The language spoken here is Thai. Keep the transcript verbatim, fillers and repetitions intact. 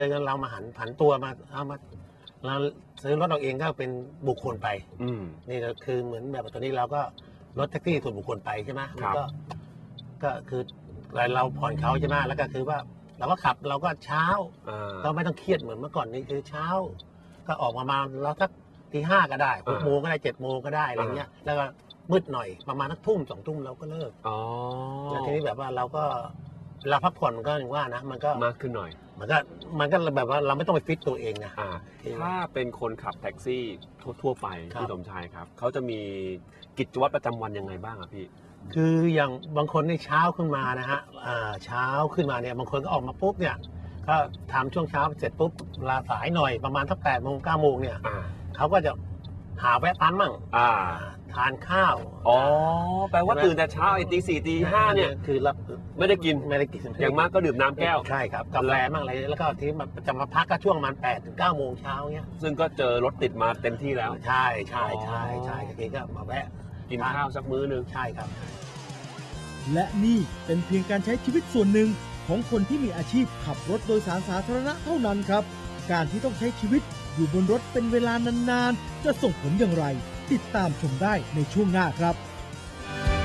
ดังนั้นเรามาหันผันตัวมาเอามาเราซื้อรถเราเองก็เป็นบุคคลไปนี่ก็คือเหมือนแบบตอนนี้เราก็รถแท็กซี่ส่วนบุคคลไปใช่ไหมก็ก็คือเราผ่อนเขาใช่ไหมแล้วก็คือว่าเราก็ขับเราก็เช้าเราไม่ต้องเครียดเหมือนเมื่อก่อนนี่คือเช้าก็ออกมามาเราสักตีห้าก็ได้หกโมงก็ได้เจ็ดโมงก็ได้อะไรเงี้ยแล้วก็มืดหน่อยประมาณสักทุ่มสองทุ่มเราก็เลิกแล้วทีนี้แบบว่าเราก็เราพักผ่อนมันก็อย่างว่านะมันก็มากขึ้นหน่อยมันก็มันก็แบบว่าเราไม่ต้องไปฟิตตัวเองนะถ้าเป็นคนขับแท็กซี่ทั่วๆไปพี่สมชายครับเขาจะมีกิจวัตรประจำวันยังไงบ้างอะพี่คืออย่างบางคนในเช้าขึ้นมานะฮะเช้าขึ้นมาเนี่ยบางคนก็ออกมาปุ๊บเนี่ยก็ทำช่วงเช้าเสร็จปุ๊บลาสายหน่อยประมาณสักแปดโมงเก้าโมงเนี่ยเขาก็จะหาแวะปั๊มมั่งทานข้าวอ๋อแปลว่าตื่นแต่เช้าไอ้ตีสี่ตีห้าเนี่ยคือรับไม่ได้กินไม่ได้กินอย่างมากก็ดื่มน้ำแก้วใช่ครับกาแฟมั่งอะไรแล้วก็ที่จะมาพักก็ช่วงประมาณแปดถึงเก้าโมงเช้าเนี่ยซึ่งก็เจอรถติดมาเต็มที่แล้วใช่ใช่ใช่ใช่ทีก็มาแวะกินข้าวสักมื้อนึงใช่ครับและนี่เป็นเพียงการใช้ชีวิตส่วนหนึ่งของคนที่มีอาชีพขับรถโดยสารสาธารณะเท่านั้นครับการที่ต้องใช้ชีวิตอยู่บนรถเป็นเวลานานๆจะส่งผลอย่างไรติดตามชมได้ในช่วงหน้าครับ